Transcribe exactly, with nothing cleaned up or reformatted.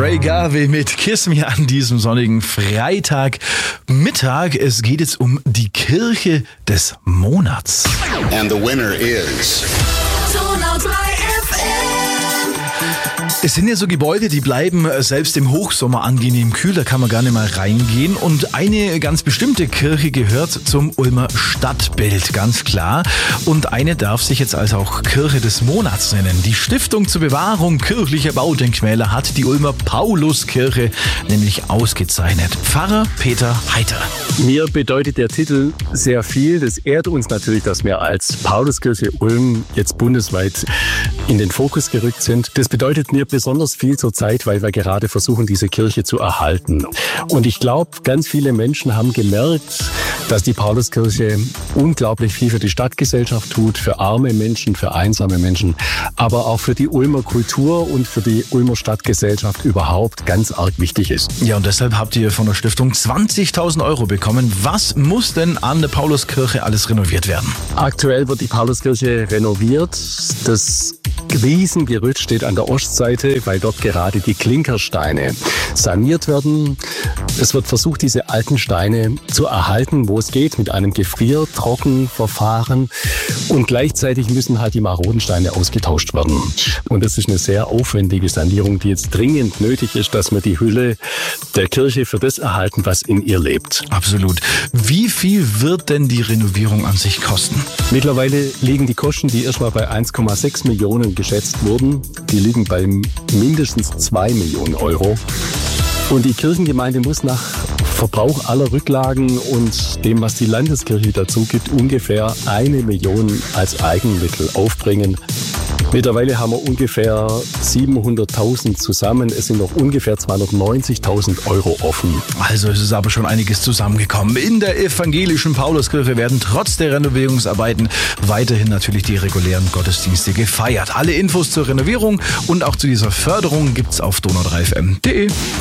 Ray Garvey mit Kiss Me an diesem sonnigen Freitagmittag. Es geht jetzt um die Kirche des Monats. And the winner is... Es sind ja so Gebäude, die bleiben selbst im Hochsommer angenehm kühl, da kann man gar nicht mal reingehen. Und eine ganz bestimmte Kirche gehört zum Ulmer Stadtbild, ganz klar. Und eine darf sich jetzt als auch Kirche des Monats nennen. Die Stiftung zur Bewahrung kirchlicher Baudenkmäler hat die Ulmer Pauluskirche nämlich ausgezeichnet. Pfarrer Peter Heiter. Mir bedeutet der Titel sehr viel. Das ehrt uns natürlich, dass wir als Pauluskirche Ulm jetzt bundesweit in den Fokus gerückt sind. Das bedeutet mir besonders viel zur Zeit, weil wir gerade versuchen, diese Kirche zu erhalten. Und ich glaube, ganz viele Menschen haben gemerkt, dass die Pauluskirche unglaublich viel für die Stadtgesellschaft tut, für arme Menschen, für einsame Menschen, aber auch für die Ulmer Kultur und für die Ulmer Stadtgesellschaft überhaupt ganz arg wichtig ist. Ja, und deshalb habt ihr von der Stiftung zwanzigtausend Euro bekommen. Was muss denn an der Pauluskirche alles renoviert werden? Aktuell wird die Pauluskirche renoviert. Das Riesengerüst steht an der Ostseite, weil dort gerade die Klinkersteine saniert werden. Es wird versucht, diese alten Steine zu erhalten, wo es geht, mit einem Gefriertrockenverfahren. Und gleichzeitig müssen halt die maroden Steine ausgetauscht werden. Und das ist eine sehr aufwendige Sanierung, die jetzt dringend nötig ist, dass wir die Hülle der Kirche für das erhalten, was in ihr lebt. Absolut. Wie viel wird denn die Renovierung an sich kosten? Mittlerweile liegen die Kosten, die erstmal bei eins Komma sechs Millionen geschätzt wurden, die liegen bei mindestens zwei Millionen Euro. Und die Kirchengemeinde muss nach Verbrauch aller Rücklagen und dem, was die Landeskirche dazu gibt, ungefähr eine Million als Eigenmittel aufbringen. Mittlerweile haben wir ungefähr siebenhunderttausend zusammen. Es sind noch ungefähr zweihundertneunzigtausend Euro offen. Also es ist aber schon einiges zusammengekommen. In der evangelischen Pauluskirche werden trotz der Renovierungsarbeiten weiterhin natürlich die regulären Gottesdienste gefeiert. Alle Infos zur Renovierung und auch zu dieser Förderung gibt's auf donau drei f m punkt de.